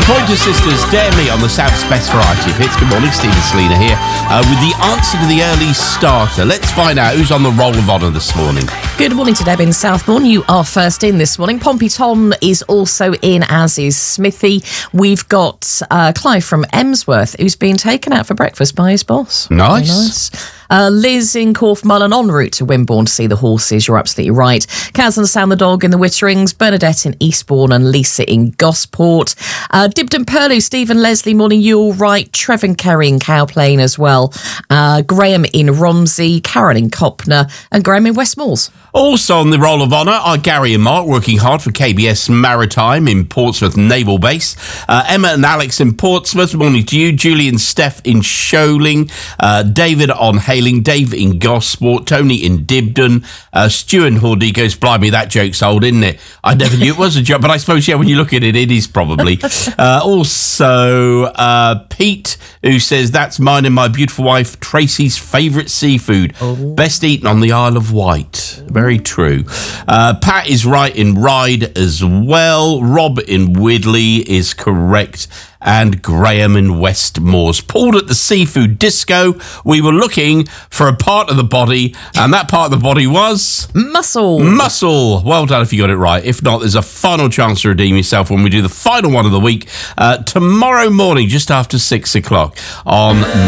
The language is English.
Pointer Sisters, Dare Me on the South's Best Variety of Hits. Good morning, Stephen Selina here with the answer to the early starter. Let's find out who's on the roll of honour this morning. Good morning to Deb in Southbourne. You are first in this morning. Pompey Tom is also in, as is Smithy. We've got Clive from Emsworth, who's been taken out for breakfast by his boss. Nice. Liz in Corfmullen en route to Wimborne to see the horses. You're absolutely right. Kaz and Sam the dog in the Witterings, Bernadette in Eastbourne and Lisa in Gosport. Dibden Perlu, Stephen Leslie, morning, you all right. Trevin Kerry in Cowplain as well. Graham in Romsey, Karen in Copner and Graham in Westmoors. Also on the roll of honour are Gary and Mark, working hard for KBS Maritime in Portsmouth Naval Base. Emma and Alex in Portsmouth, morning to you. Julie and Steph in Sholing. David on Hailing. Dave in Gosport. Tony in Dibden. Stu in Hawdy goes, blimey, that joke's old, isn't it? I never knew it was a joke, but I suppose, yeah, when you look at it, it is probably. Also, Pete, who says, that's mine and my beautiful wife Tracy's favourite seafood. Best eaten on the Isle of Wight. Very true. Pat is right in Ryde as well. Rob in Widley is correct. And Graham in Westmoors. Pulled at the seafood disco, we were looking for a part of the body, and that part of the body was... Muscle. Muscle. Well done if you got it right. If not, there's a final chance to redeem yourself when we do the final one of the week tomorrow morning, just after 6 o'clock on